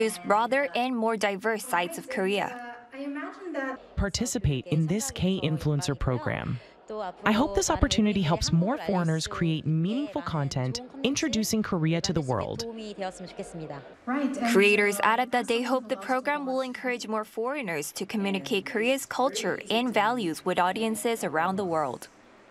broader and more diverse sides of Korea. Participate in this K-influencer program. I hope this opportunity helps more foreigners create meaningful content introducing Korea to the world. Creators added that they hope the program will encourage more foreigners to communicate Korea's culture and values with audiences around the world.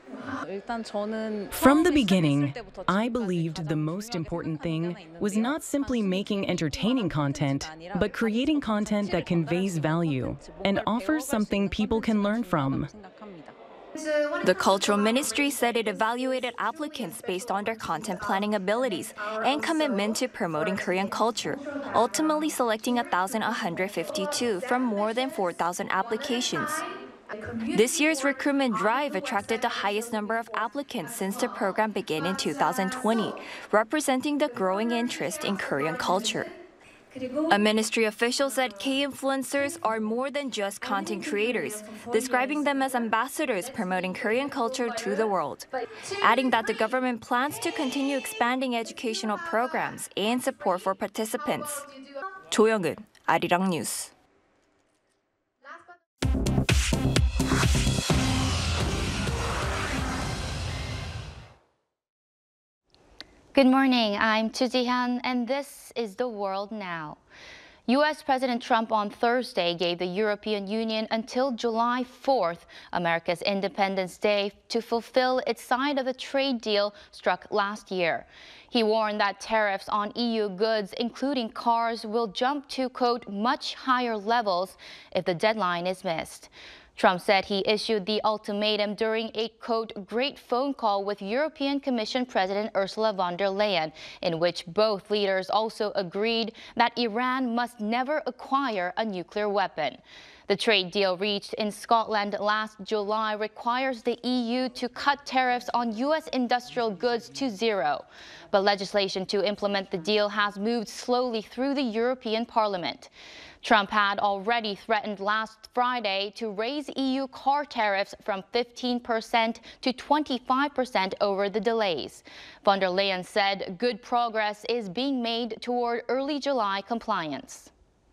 From the beginning, I believed the most important thing was not simply making entertaining content, but creating content that conveys value and offers something people can learn from. The Cultural Ministry said it evaluated applicants based on their content planning abilities and commitment to promoting Korean culture, ultimately selecting 1,152 from more than 4,000 applications. This year's recruitment drive attracted the highest number of applicants since the program began in 2020, representing the growing interest in Korean culture. A ministry official said K-influencers are more than just content creators, describing them as ambassadors promoting Korean culture to the world, adding that the government plans to continue expanding educational programs and support for participants. 조영은, 아리랑 뉴스. Good morning, I'm Chu Ji-hyun, and this is The World Now. U.S. President Trump on Thursday gave the European Union until July 4th, America's Independence Day, to fulfill its side of the trade deal struck last year. He warned that tariffs on EU goods, including cars, will jump to, quote, much higher levels if the deadline is missed. Trump said he issued the ultimatum during a, quote, great phone call with European Commission President Ursula von der Leyen, in which both leaders also agreed that Iran must never acquire a nuclear weapon. The trade deal reached in Scotland last July requires the EU to cut tariffs on U.S. industrial goods to zero. But legislation to implement the deal has moved slowly through the European Parliament. Trump had already threatened last Friday to raise EU car tariffs from 15% to 25% over the delays. Von der Leyen said good progress is being made toward early July compliance.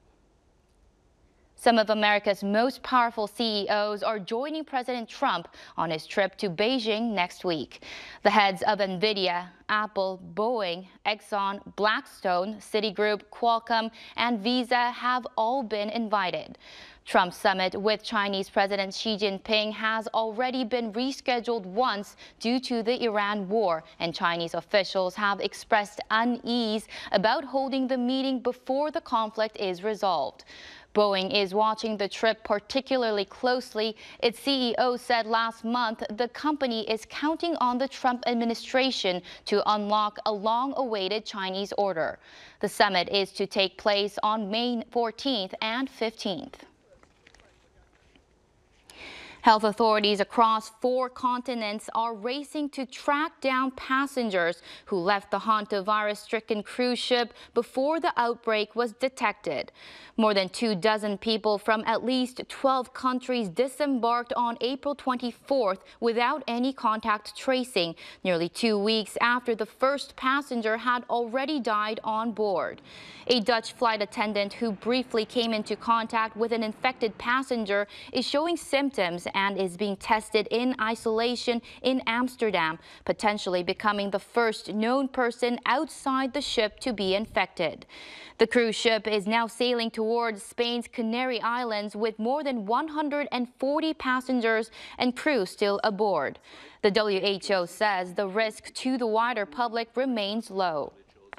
Some of America's most powerful CEOs are joining President Trump on his trip to Beijing next week. The heads of NVIDIA, Apple, Boeing, Exxon, Blackstone, Citigroup, Qualcomm, and Visa have all been invited. Trump's summit with Chinese President Xi Jinping has already been rescheduled once due to the Iran war, and Chinese officials have expressed unease about holding the meeting before the conflict is resolved. Boeing is watching the trip particularly closely. Its CEO said last month the company is counting on the Trump administration to unlock a long-awaited Chinese order. The summit is to take place on May 14th and 15th. Health authorities across 4 continents are racing to track down passengers who left the hantavirus-stricken cruise ship before the outbreak was detected. More than 24 people from at least 12 countries disembarked on April 24th without any contact tracing, nearly 2 weeks after the first passenger had already died on board. A Dutch flight attendant who briefly came into contact with an infected passenger is showing symptoms and is being tested in isolation in Amsterdam, potentially becoming the first known person outside the ship to be infected. The cruise ship is now sailing towards Spain's Canary Islands with more than 140 passengers and crew still aboard. The WHO says the risk to the wider public remains low.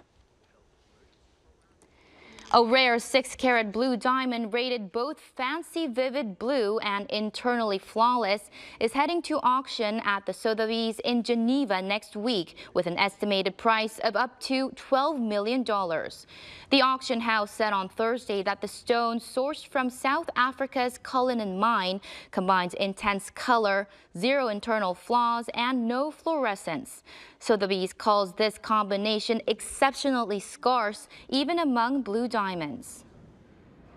A rare 6-carat blue diamond rated both fancy vivid blue and internally flawless is heading to auction at the Sotheby's in Geneva next week with an estimated price of up to $12 million. The auction house said on Thursday that the stone, sourced from South Africa's Cullinan mine, combines intense color, 0 internal flaws, and no fluorescence. Sotheby's calls this combination exceptionally scarce, even among blue diamonds.